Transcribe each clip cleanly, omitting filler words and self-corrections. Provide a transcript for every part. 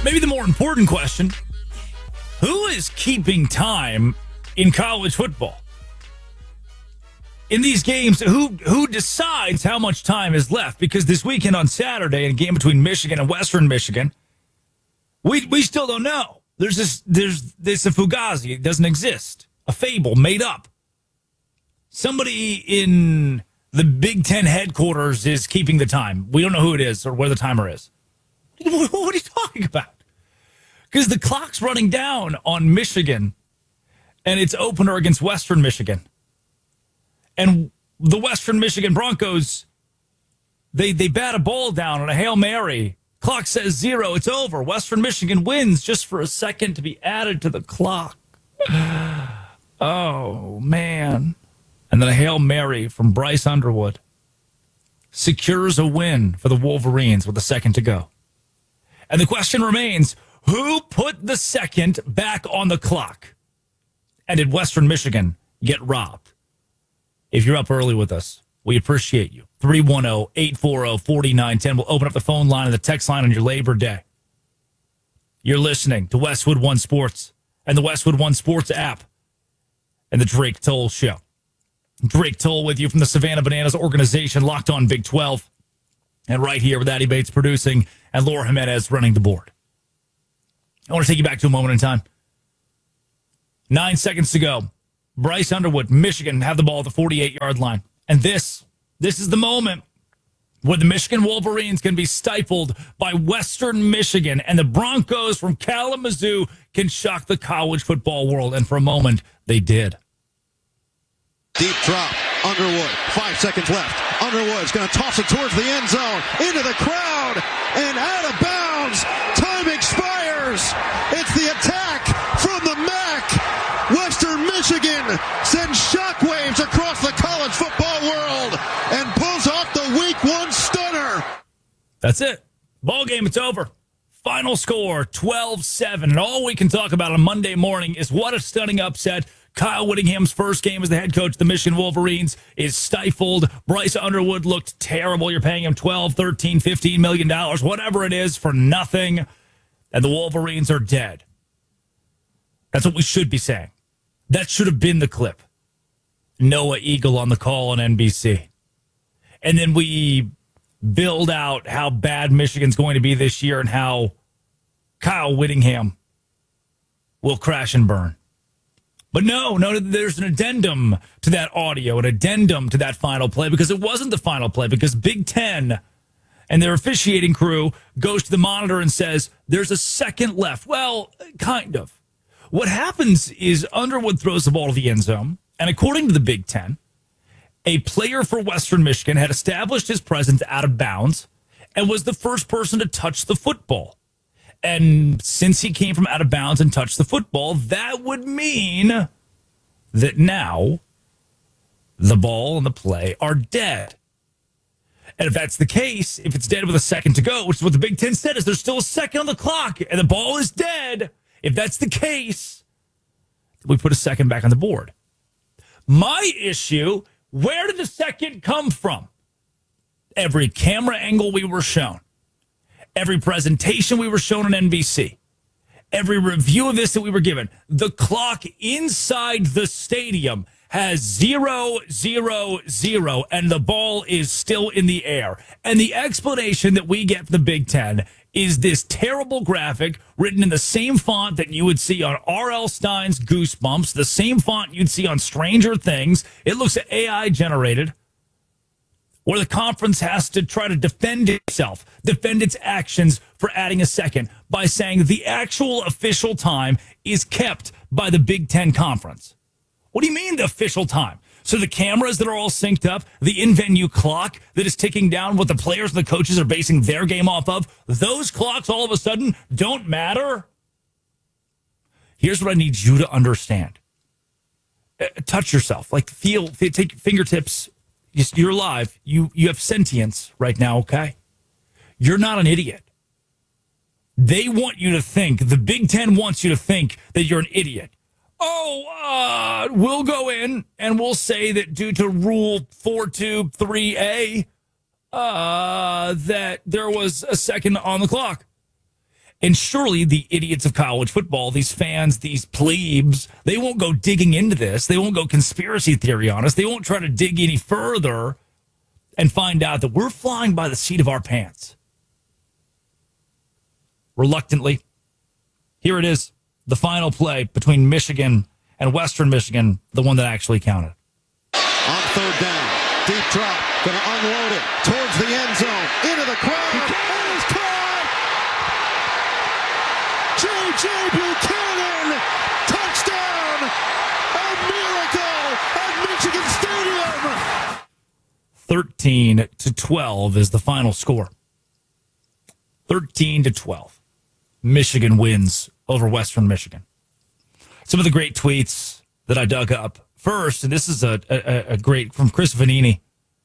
Maybe the more important question, who is keeping time in college football? In these games, who decides how much time is left? Because this weekend on Saturday, in a game between Michigan and Western Michigan, we still don't know. There's a fugazi. It doesn't exist. A fable made up. Somebody in the Big Ten headquarters is keeping the time. We don't know who it is or where the timer is. What are you talking about? Because the clock's running down on Michigan, and it's opener against Western Michigan. And the Western Michigan Broncos, they bat a ball down on a Hail Mary. Clock says 0. It's over. Western Michigan wins just for a second to be added to the clock. Oh, man. And then a Hail Mary from Bryce Underwood secures a win for the Wolverines with a second to go. And the question remains, who put the second back on the clock? And did Western Michigan get robbed? If you're up early with us, we appreciate you. 310-840-4910. We'll open up the phone line and the text line on your Labor Day. You're listening to Westwood One Sports and the Westwood One Sports app and the Drake Toll Show. Drake Toll with you from the Savannah Bananas organization, Locked On Big 12. And right here with Addy Bates producing and Laura Jimenez running the board. I want to take you back to a moment in time. 9 seconds to go. Bryce Underwood, Michigan, have the ball at the 48-yard line. And this is the moment where the Michigan Wolverines can be stifled by Western Michigan, and the Broncos from Kalamazoo can shock the college football world. And for a moment, they did. Deep drop. Underwood. 5 seconds left. Underwood's going to toss it towards the end zone. Into the crowd. And out of bounds. Time expires. It's the attack from the MAC. Western Michigan sends shockwaves across the college football world and pulls off the Week 1 stunner. That's it. Ball game, it's over. Final score, 12-7. And all we can talk about on Monday morning is what a stunning upset. Kyle Whittingham's first game as the head coach of the Michigan Wolverines is stifled. Bryce Underwood looked terrible. You're paying him $12, $13, $15 million, whatever it is, for nothing. And the Wolverines are dead. That's what we should be saying. That should have been the clip. Noah Eagle on the call on NBC. And then we build out how bad Michigan's going to be this year and how Kyle Whittingham will crash and burn. But no, there's an addendum to that audio, an addendum to that final play, because it wasn't the final play, because Big Ten and their officiating crew goes to the monitor and says, there's a second left. Well, kind of. What happens is Underwood throws the ball to the end zone, and according to the Big Ten, a player for Western Michigan had established his presence out of bounds and was the first person to touch the football. And since he came from out of bounds and touched the football, that would mean that now the ball and the play are dead. And if that's the case, if it's dead with a second to go, which is what the Big Ten said, is there's still a second on the clock and the ball is dead. If that's the case, we put a second back on the board. My issue, where did the second come from? Every camera angle we were shown, every presentation we were shown on NBC, every review of this that we were given, the clock inside the stadium has 0, 0, 0, and the ball is still in the air. And the explanation that we get from the Big Ten is this terrible graphic written in the same font that you would see on R.L. Stein's Goosebumps, the same font you'd see on Stranger Things. It looks AI generated, where the conference has to try to defend itself, defend its actions for adding a second by saying the actual official time is kept by the Big Ten Conference. What do you mean the official time? So the cameras that are all synced up, the in-venue clock that is ticking down what the players and the coaches are basing their game off of, those clocks all of a sudden don't matter? Here's what I need you to understand. Touch yourself. Take fingertips. You're alive. You have sentience right now, okay? You're not an idiot. They want you to think, the Big Ten wants you to think that you're an idiot. We'll go in and we'll say that due to Rule 423A, that there was a second on the clock. And surely the idiots of college football, these fans, these plebes, they won't go digging into this. They won't go conspiracy theory on us. They won't try to dig any further and find out that we're flying by the seat of our pants. Reluctantly, here it is, the final play between Michigan and Western Michigan, the one that actually counted. On third down, deep drop, going to unload it towards the end zone, into the crowd, and it's caught! J.J. Buchanan, touchdown! A miracle at Michigan Stadium! 13-12 is the final score. 13-12. Michigan wins over Western Michigan. Some of the great tweets that I dug up. First, and this is a great from Chris Vanini.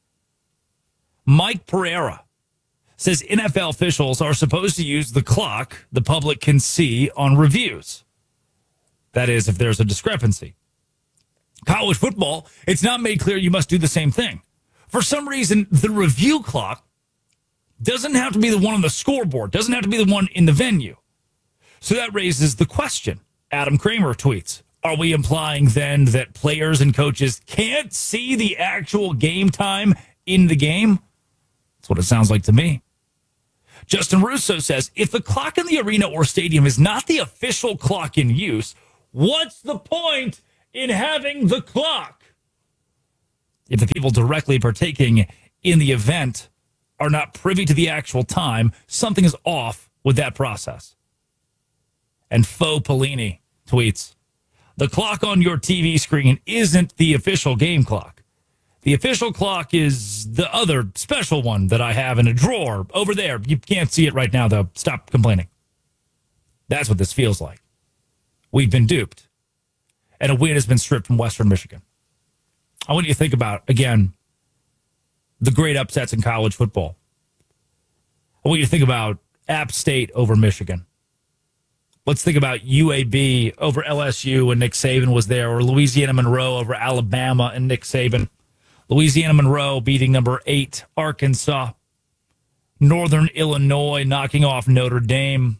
Mike Pereira says NFL officials are supposed to use the clock the public can see on reviews. That is, if there's a discrepancy. College football, it's not made clear you must do the same thing. For some reason, the review clock doesn't have to be the one on the scoreboard, doesn't have to be the one in the venue. So that raises the question. Adam Kramer tweets, are we implying then that players and coaches can't see the actual game time in the game? That's what it sounds like to me. Justin Russo says, if the clock in the arena or stadium is not the official clock in use, what's the point in having the clock? If the people directly partaking in the event are not privy to the actual time, something is off with that process. And Faux Polini tweets, the clock on your TV screen isn't the official game clock. The official clock is the other special one that I have in a drawer over there. You can't see it right now, though. Stop complaining. That's what this feels like. We've been duped. And a win has been stripped from Western Michigan. I want you to think about, again, the great upsets in college football. I want you to think about App State over Michigan. Let's think about UAB over LSU when Nick Saban was there, or Louisiana Monroe over Alabama and Nick Saban. Louisiana Monroe beating number 8 Arkansas. Northern Illinois knocking off Notre Dame.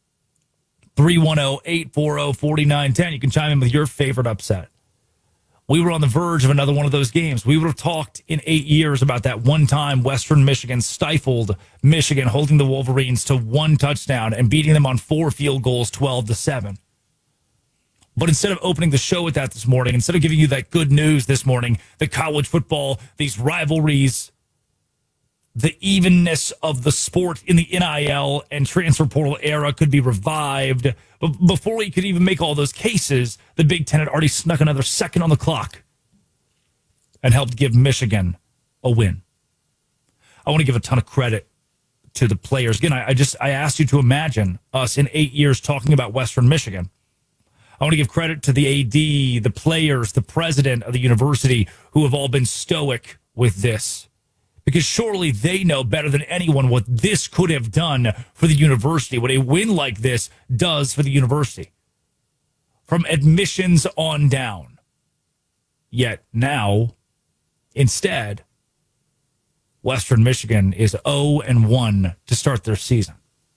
310-840-4910. You can chime in with your favorite upset. We were on the verge of another one of those games. We would have talked in 8 years about that one time Western Michigan stifled Michigan, holding the Wolverines to 1 touchdown and beating them on 4 field goals, 12-7. But instead of opening the show with that this morning, instead of giving you that good news this morning, the college football, these rivalries, the evenness of the sport in the NIL and transfer portal era could be revived. But before we could even make all those cases, the Big Ten had already snuck another second on the clock and helped give Michigan a win. I want to give a ton of credit to the players. Again, I asked you to imagine us in 8 years talking about Western Michigan. I want to give credit to the AD, the players, the president of the university who have all been stoic with this. Because surely they know better than anyone what this could have done for the university, what a win like this does for the university. From admissions on down. Yet now, instead, Western Michigan is 0-1 to start their season.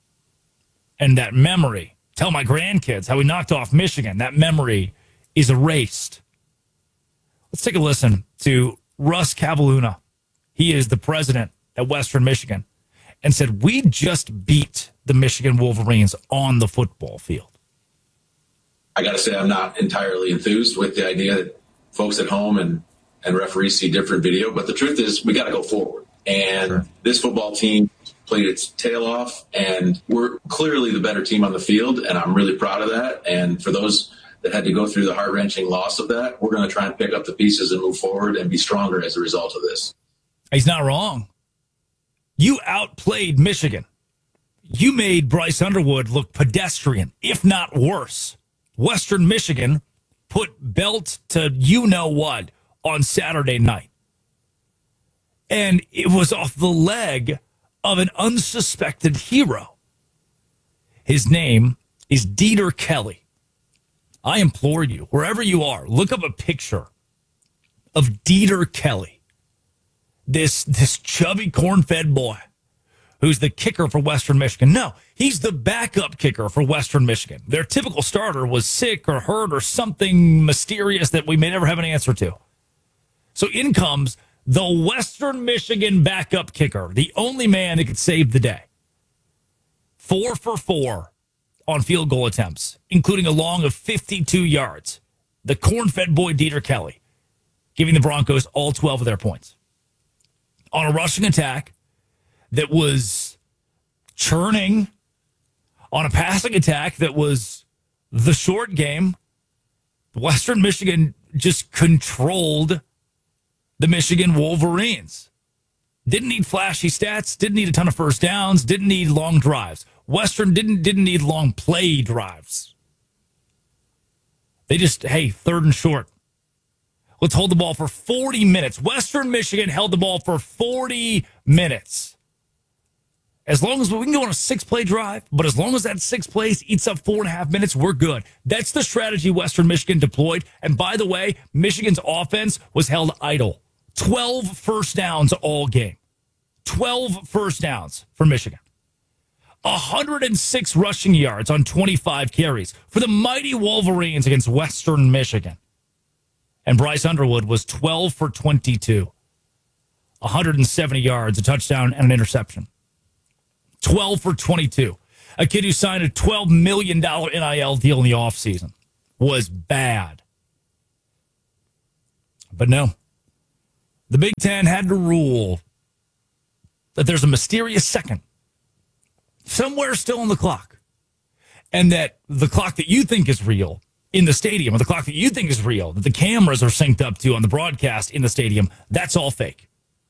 And that memory, tell my grandkids how we knocked off Michigan, that memory is erased. Let's take a listen to Russ Cavalluna. He is the president at Western Michigan, and said, we just beat the Michigan Wolverines on the football field. I got to say, I'm not entirely enthused with the idea that folks at home and referees see different video. But the truth is, we got to go forward. And sure, this football team played its tail off, and we're clearly the better team on the field, and I'm really proud of that. And for those that had to go through the heart-wrenching loss of that, we're going to try and pick up the pieces and move forward and be stronger as a result of this. He's not wrong. You outplayed Michigan. You made Bryce Underwood look pedestrian, if not worse. Western Michigan put belt to you-know-what on Saturday night. And it was off the leg of an unsuspected hero. His name is Dieter Kelly. I implore you, wherever you are, look up a picture of Dieter Kelly. This chubby corn-fed boy who's the kicker for Western Michigan. No, he's the backup kicker for Western Michigan. Their typical starter was sick or hurt or something mysterious that we may never have an answer to. So in comes the Western Michigan backup kicker, the only man that could save the day. 4 for 4 on field goal attempts, including a long of 52 yards. The corn-fed boy Dieter Kelly, giving the Broncos all 12 of their points. On a rushing attack that was churning, on a passing attack that was the short game, Western Michigan just controlled the Michigan Wolverines. Didn't need flashy stats, didn't need a ton of first downs, didn't need long drives. Western didn't need long play drives. They just, hey, 3rd and short. Let's hold the ball for 40 minutes. Western Michigan held the ball for 40 minutes. As long as we can go on a 6-play drive, but as long as that 6 plays eats up 4.5 minutes, we're good. That's the strategy Western Michigan deployed. And by the way, Michigan's offense was held idle. 12 first downs all game. 12 first downs for Michigan. 106 rushing yards on 25 carries for the mighty Wolverines against Western Michigan. And Bryce Underwood was 12 for 22. 170 yards, a touchdown, and an interception. 12 for 22. A kid who signed a $12 million NIL deal in the offseason was bad. But no. The Big Ten had to rule that there's a mysterious second somewhere still on the clock, and that the clock that you think is real in the stadium, or the clock that you think is real, that the cameras are synced up to on the broadcast in the stadium, that's all fake.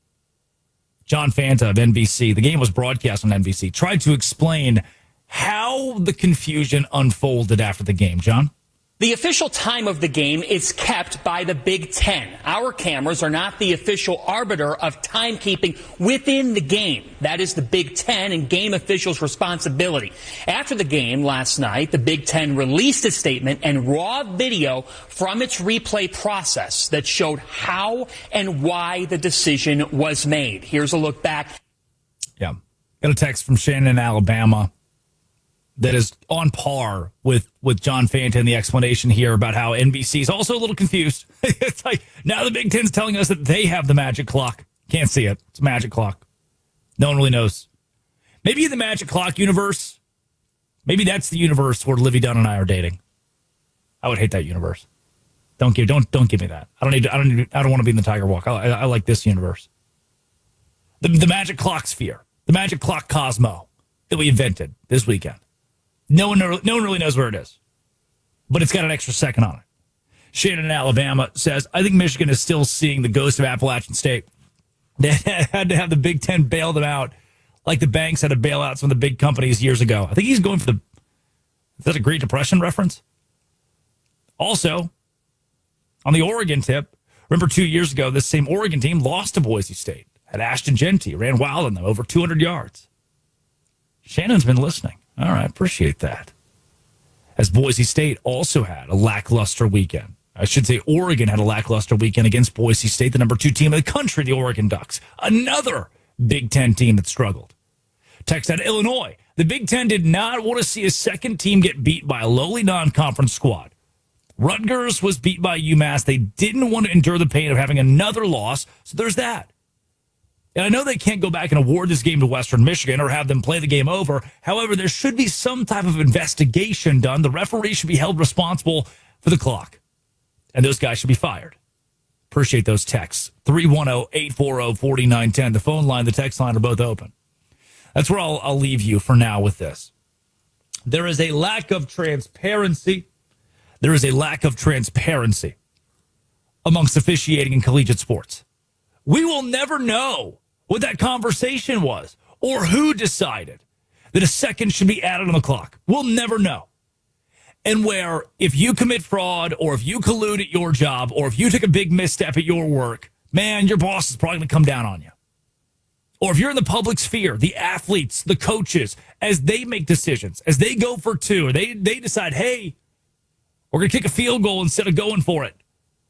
John Fanta of NBC, the game was broadcast on NBC, tried to explain how the confusion unfolded after the game. John? The official time of the game is kept by the Big Ten. Our cameras are not the official arbiter of timekeeping within the game. That is the Big Ten and game officials' responsibility. After the game last night, the Big Ten released a statement and raw video from its replay process that showed how and why the decision was made. Here's a look back. Yeah. Got a text from Shannon in Alabama that is on par with John Fanta and the explanation here about how NBC is also a little confused. It's like, now the Big Ten's telling us that they have the magic clock. Can't see it. It's a magic clock. No one really knows. Maybe in the magic clock universe, maybe that's the universe where Livy Dunn and I are dating. I would hate that universe. Don't give me that. I don't want to be in the Tiger Walk. I like this universe. The magic clock sphere, the magic clock Cosmo that we invented this weekend. No one really knows where it is, but it's got an extra second on it. Shannon in Alabama says, I think Michigan is still seeing the ghost of Appalachian State. They had to have the Big Ten bail them out like the banks had to bail out some of the big companies years ago. I think he's going for is that a Great Depression reference? Also, on the Oregon tip, remember 2 years ago, this same Oregon team lost to Boise State. Had Ashton Genty, ran wild on them, over 200 yards. Shannon's been listening. All right, appreciate that. As Boise State also had a lackluster weekend. I should say Oregon had a lackluster weekend against Boise State, the number 2 team in the country, the Oregon Ducks. Another Big Ten team that struggled. Text out Illinois. The Big Ten did not want to see a second team get beat by a lowly non-conference squad. Rutgers was beat by UMass. They didn't want to endure the pain of having another loss, so there's that. And I know they can't go back and award this game to Western Michigan or have them play the game over. However, there should be some type of investigation done. The referee should be held responsible for the clock. And those guys should be fired. Appreciate those texts. 310-840-4910. The phone line, the text line are both open. That's where I'll leave you for now with this. There is a lack of transparency. There is a lack of transparency amongst officiating in collegiate sports. We will never know what that conversation was or who decided that a second should be added on the clock. We'll never know. And where if you commit fraud or if you collude at your job or if you take a big misstep at your work, man, your boss is probably going to come down on you. Or if you're in the public sphere, the athletes, the coaches, as they make decisions, as they go for two, or they decide, hey, we're going to kick a field goal instead of going for it.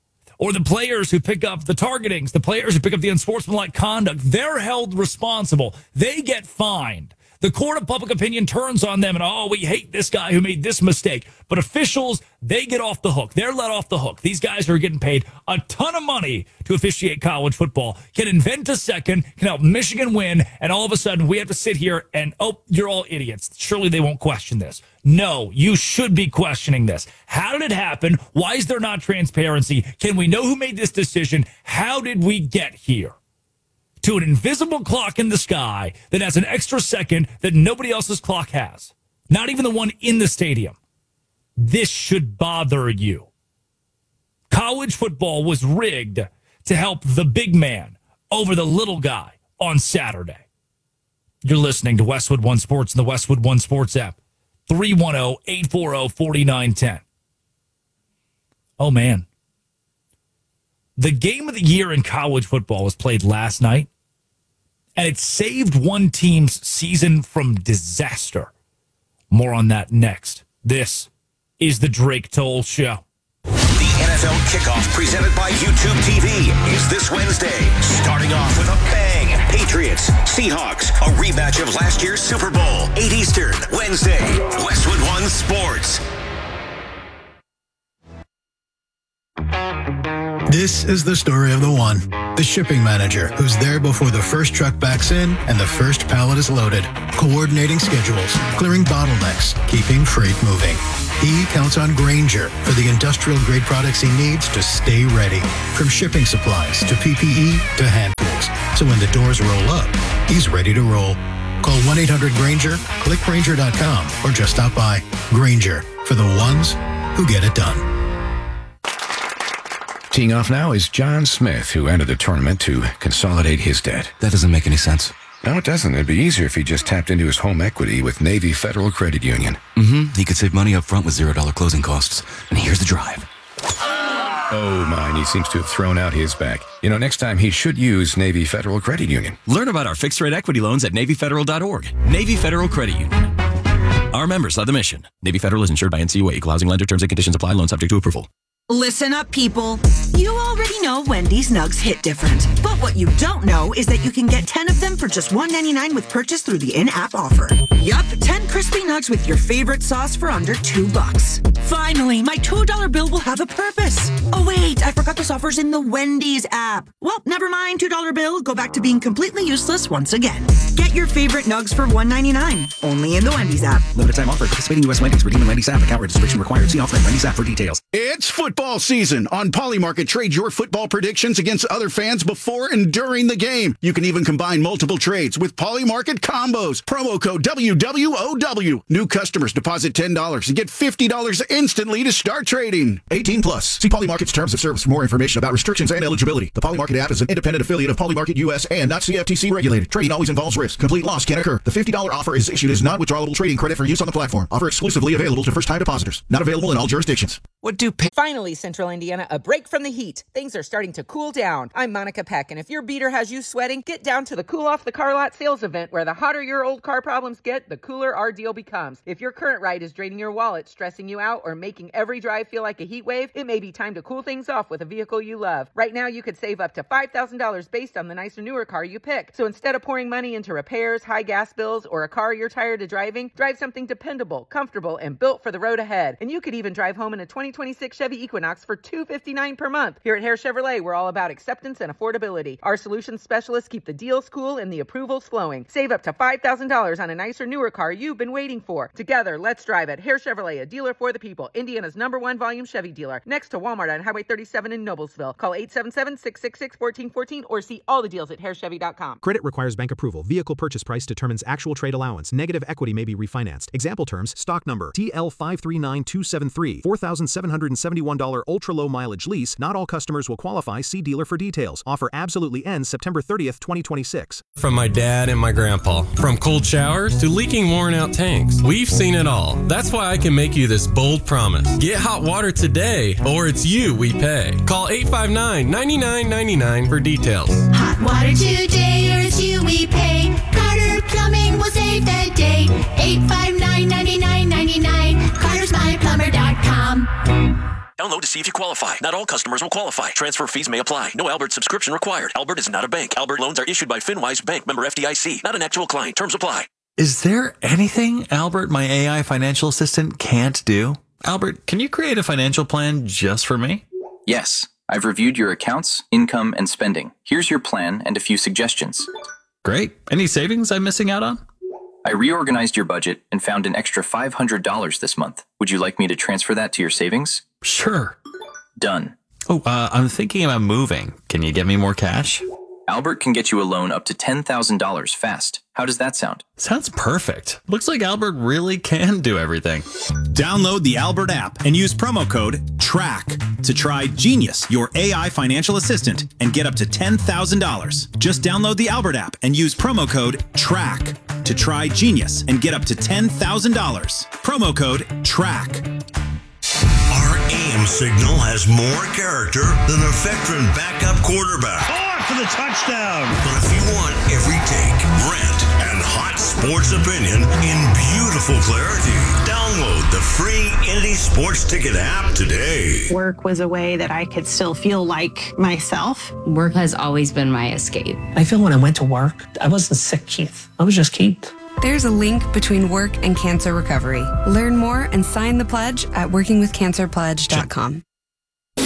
or the players who pick up the targetings, the players who pick up the unsportsmanlike conduct, they're held responsible. They get fined. The court of public opinion turns on them and, oh, we hate this guy who made this mistake. But officials, they get off the hook. They're let off the hook. These guys are getting paid a ton of money to officiate college football, can invent a second, can help Michigan win, and all of a sudden we have to sit here and, oh, you're all idiots. Surely they won't question this. No, you should be questioning this. How did it happen? Why is there not transparency? Can we know who made this decision? How did we get here? To an invisible clock in the sky that has an extra second that nobody else's clock has. Not even the one in the stadium. This should bother you. College football was rigged to help the big man over the little guy on Saturday. You're listening to Westwood One Sports and the Westwood One Sports app. 310-840-4910. Oh, man. The game of the year in college football was played last night, and it saved one team's season from disaster. More on that next. This is the Drake Toll Show. The NFL kickoff presented by YouTube TV is this Wednesday. Starting off with a bang. Patriots, Seahawks, a rematch of last year's Super Bowl. 8 Eastern, Wednesday. Westwood One Sports. This is the story of the one, the shipping manager who's there before the first truck backs in and the first pallet is loaded, coordinating schedules, clearing bottlenecks, keeping freight moving. He counts on Grainger for the industrial-grade products he needs to stay ready, from shipping supplies to PPE to hand tools. So when the doors roll up, he's ready to roll. Call 1-800-GRAINGER, click Grainger.com, or just stop by. Grainger, for the ones who get it done. Teeing off now is John Smith, who entered the tournament to consolidate his debt. That doesn't make any sense. No, it doesn't. It'd be easier if he just tapped into his home equity with Navy Federal Credit Union. He could save money up front with $0 closing costs. And here's the drive. Oh, mine. He seems to have thrown out his back. You know, next time he should use Navy Federal Credit Union. Learn about our fixed-rate equity loans at NavyFederal.org. Navy Federal Credit Union. Our members love the mission. Navy Federal is insured by NCUA. Equal housing lender. Terms and conditions apply. Loan subject to approval. Listen up, people. You already know Wendy's Nugs hit different. But what you don't know is that you can get 10 of them for just $1.99 with purchase through the in-app offer. Yup, 10 crispy nugs with your favorite sauce for under $2. Finally, my $2 bill will have a purpose. Oh wait, I forgot this offer's in the Wendy's app. Well, never mind, $2 bill. Go back to being completely useless once again. Get your favorite nugs for $1.99. Only in the Wendy's app. Limited time offer. Participating U.S. Wendy's. Redeem in Wendy's app. Account registration required. See offer in Wendy's app for details. It's football season. On Polymarket, trade your football predictions against other fans before and during the game. You can even combine multiple trades with Polymarket combos. Promo code WWOW. New customers deposit $10 and get $50 instantly to start trading. 18 plus. See Polymarket's terms of service for more information about restrictions and eligibility. The Polymarket app is an independent affiliate of Polymarket US and not CFTC regulated. Trading always involves risk. Complete loss can occur. The $50 offer is issued as non-withdrawable trading credit for use on the platform. Offer exclusively available to first-time depositors. Not available in all jurisdictions. Finally, Central Indiana, a break from the heat. Things are starting to cool down. I'm Monica Peck, and if your beater has you sweating, get down to the Cool Off the Car Lot sales event, where the hotter your old car problems get, the cooler our deal becomes. If your current ride is draining your wallet, stressing you out, or making every drive feel like a heat wave, it may be time to cool things off with a vehicle you love. Right now, you could save up to $5,000 based on the nicer, newer car you pick. So instead of pouring money into repairs, high gas bills, or a car you're tired of driving, drive something dependable, comfortable, and built for the road ahead. And you could even drive home in a 2026 Chevy Equinox for $259 per month. Here at Hare Chevrolet, we're all about acceptance and affordability. Our solutions specialists keep the deals cool and the approvals flowing. Save up to $5,000 on a nicer, newer car you've been waiting for. Together, let's drive at Hare Chevrolet, a dealer for the people. Indiana's #1 volume Chevy dealer. Next to Walmart on Highway 37 in Noblesville. Call 877-666-1414 or see all the deals at HareChevy.com. Credit requires bank approval. Vehicle purchase price determines actual trade allowance. Negative equity may be refinanced. Example terms: stock number TL539273, $4,771 ultra-low mileage lease. Not all customers will qualify. See dealer for details. Offer absolutely ends September 30th, 2026. From my dad and my grandpa. From cold showers to leaking worn-out tanks. We've seen it all. That's why I can make you this bold promise. Get hot water today, or it's you we pay. Call 859-9999 for details. Hot water today, or it's you we pay. Carter Plumbing will save the day. 859-9999. CartersMyPlumber.com. Download to see if you qualify. Not all customers will qualify. Transfer fees may apply. No Albert subscription required. Albert is not a bank. Albert loans are issued by FinWise Bank, member FDIC. Not an actual client. Terms apply. Is there anything Albert, my AI financial assistant, can't do? Albert, can you create a financial plan just for me? Yes. I've reviewed your accounts, income, and spending. Here's your plan and a few suggestions. Great. Any savings I'm missing out on? I reorganized your budget and found an extra $500 this month. Would you like me to transfer that to your savings? Sure. Done. Oh, I'm thinking about moving. Can you get me more cash? Albert can get you a loan up to $10,000 fast. How does that sound? Sounds perfect. Looks like Albert really can do everything. Download the Albert app and use promo code TRACK to try Genius, your AI financial assistant, and get up to $10,000. Just download the Albert app and use promo code TRACK to try Genius and get up to $10,000. Promo code TRACK. Our AM signal has more character than a veteran backup quarterback. For the touchdown. But if you want every take, rant, and hot sports opinion in beautiful clarity, download the free Indy Sports Ticket app today. Work was a way that I could still feel like myself. Work has always been my escape. I feel when I went to work, I wasn't sick, Keith. I was just Keith. There's a link between work and cancer recovery. Learn more and sign the pledge at workingwithcancerpledge.com.